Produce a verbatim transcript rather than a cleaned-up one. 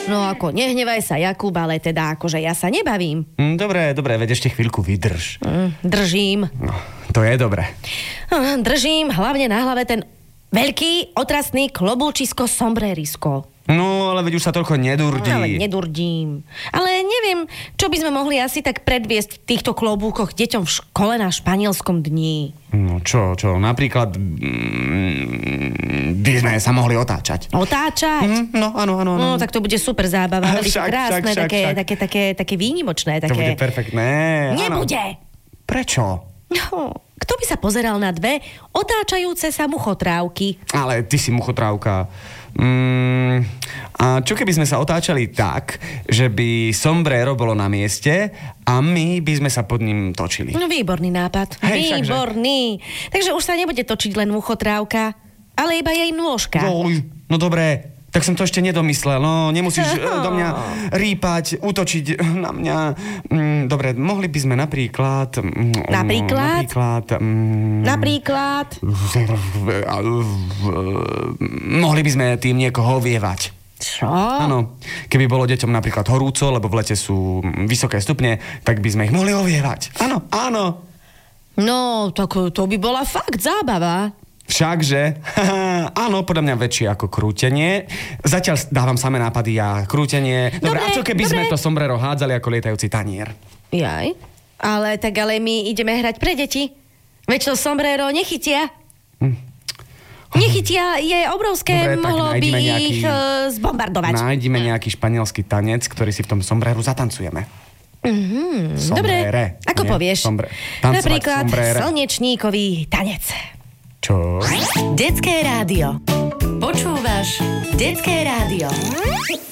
No ako, nehnevaj sa, Jakub, ale teda akože ja sa nebavím. Mm, dobre, dobre, veď ešte chvíľku vydrž. Mm, držím. No, to je dobre. Držím hlavne na hlave ten veľký, otrasný klobúčisko sombrerisko. No, ale veď už sa toľko nedurdí. No, ale nedurdím. Ale neviem, čo by sme mohli asi tak predviesť v týchto klobúkoch deťom v škole na španielskom dni. No čo, čo, napríklad mm, by sme sa mohli otáčať. Otáčať? Mm, no, áno, áno. No, tak to bude super zábava. Však, Veľmi krásne, však, také, však. také, také, také výnimočné. Také... To bude perfektné. Nebude! Áno. Prečo? No, kto by sa pozeral na dve otáčajúce sa muchotrávky? Ale ty si muchotrávka. Mm, a čo keby sme sa otáčali tak, že by sombrero bolo na mieste a my by sme sa pod ním točili? No, výborný nápad. Hej, výborný. Všakže. Takže už sa nebude točiť len muchotrávka, ale iba jej nôžka. No, no dobre, tak som to ešte nedomyslel. No, nemusíš oh. do mňa rýpať, útočiť na mňa. Mm, dobre, mohli by sme napríklad... Napríklad? Napríklad... Mm, napríklad? Mohli by sme tým niekoho ovievať. Čo? Áno, keby bolo deťom napríklad horúco, lebo v lete sú vysoké stupne, tak by sme ich mohli ovievať. Áno, áno. No, tak to by bola fakt zábava. Všakže, áno, podľa mňa väčšie ako krútenie. Zatiaľ dávam samé nápady a krútenie. Dobre, dobre, a čo keby dobre. sme to sombrero hádzali ako lietajúci tanier? Jaj, ale tak ale my ideme hrať pre deti. Veď to sombrero nechytia. Hm. Nechytia, je obrovské, dobre, mohlo by nejaký, ich uh, zbombardovať. Nájdime nejaký španielský tanec, ktorý si v tom sombreru zatancujeme. Mm-hmm, dobre, ako nie? Povieš. Sombre. Napríklad sombrere. Slnečníkový tanec. Čo? Detské rádio. Počúvaš Detské rádio.